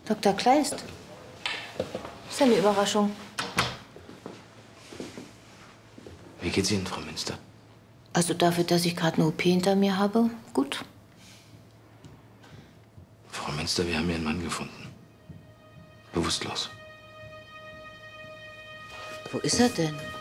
Dr. Kleist. Ist ja eine Überraschung. Wie geht's Ihnen, Frau Münster? Also dafür, dass ich gerade eine OP hinter mir habe, gut. Frau Münster, wir haben Ihren Mann gefunden. Bewusstlos. Wo ist er denn?